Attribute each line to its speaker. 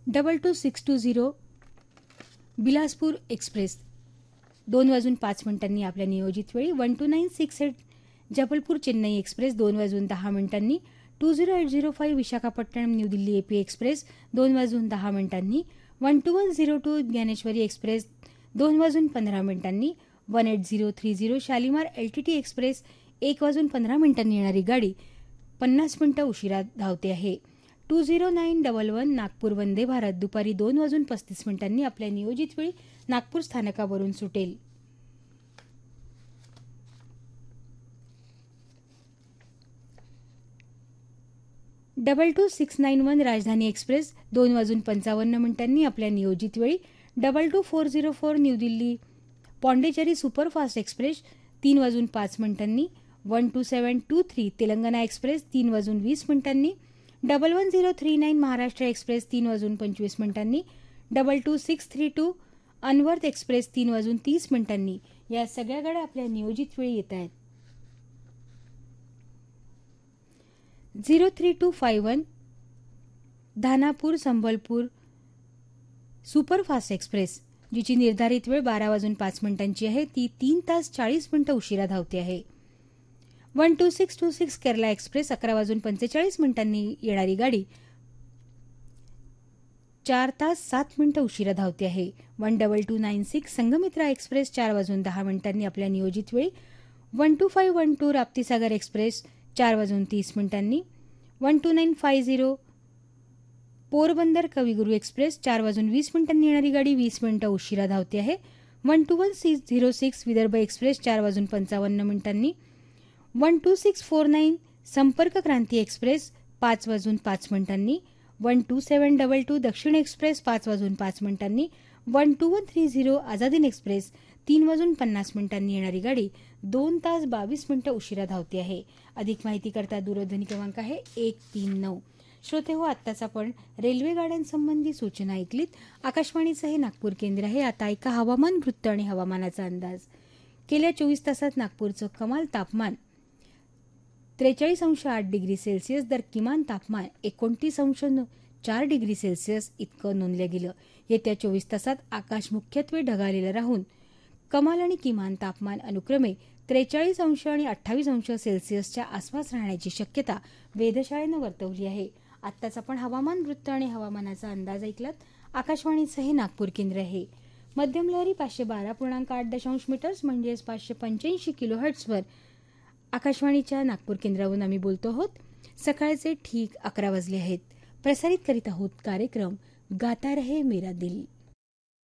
Speaker 1: 22-620 Bilaspur express 2:05 आपल्या नियोजित वेळी. 12968 Jabalpur Chennai express 2:10. 20805 Visakhapatnam new Delhi AP express 2:10. 12102 Dnyaneshwari express 2:15. 18030 Shalimar LTT express 1:15 येणारी गाडी 50 मिनिटं उशिरा धावते आहे. 20911 नागपूर वंदे भारत दुपारी 2:35 आपल्या नियोजित वेळी नागपूर स्थानकावरून सुटेल. डबल 2691 राजधानी एक्सप्रेस 2:55 आपल्या नियोजित वेळी. 22404 new Delhi Pondicherry superfast express 3:05. 12723 Telangana express 3:20. 11039 Maharashtra express 3:25. 22632 अनवर्थ express 3:30. या सगळ्या गाड्या आपल्या नियोजित वेळी येत आहेत. 03251 धानापूर संबलपूर सुपरफास्ट एक्सप्रेस जिची निर्धारित वेळ 12:05 आहे ती 3 तास 40 मिनिटं उशिरा धावते आहे. 12626 केरला एक्सप्रेस 11:45 येणारी गाडी 4 तास 7 मिनिटं उशिरा धावते आहे. 12296 संगमित्रा एक्सप्रेस 4:10 आपल्या नियोजित वेळी. 12512 राप्तीसागर एक्सप्रेस 4:30. 12950 पोरबंदर कविगुरू एक्सप्रेस 4:20 येणारी गाडी 20 मिनिटं उशिरा धावते आहे. 12106 विदर्भ एक्सप्रेस 4:55. 12649 संपर्क क्रांती एक्सप्रेस 5:05. 12722 दक्षिण एक्सप्रेस 5:05. 12130 आझादीन एक्सप्रेस 3:50 येणारी गाडी 2 तास 22 मिनिटं उशिरा धावते आहे. अधिक माहिती करता दूरध्वनी क्रमांक आहे 139. श्रोते हो, आत्ताच आपण रेल्वे गाड्यांसंबंधी सूचना ऐकलीत. आकाशवाणीचं हे नागपूर केंद्र आहे. आता ऐका हवामान वृत्त आणि हवामानाचा अंदाज. गेल्या 24 तासात नागपूरचं कमाल तापमान 43.8°C तर किमान तापमान 29.4°C इतकं नोंदलं गेलं. येत्या 24 तासात आकाश मुख्यत्वे ढगाळलेलं राहून कमाल आणि किमान तापमान अनुक्रमे 43 आणि 28°C आसपास राहण्याची शक्यता वेधशाळेनं वर्तवली आहे. आत्ताच आपण हवामान वृत्त आणि हवामानाचा अंदाज ऐकलात. आकाशवाणीचं हे नागपूर केंद्र आहे. मध्यम लहरी 512.8 मीटर्स म्हणजेच 585 किलोहर्ट्झवर आकाशवाणीच्या नागपूर केंद्रावरून आम्ही बोलतो आहोत. सकाळचे ठीक 11 वाजले आहेत. प्रसारित करीत आहोत कार्यक्रम गाता रहे मेरा दिल.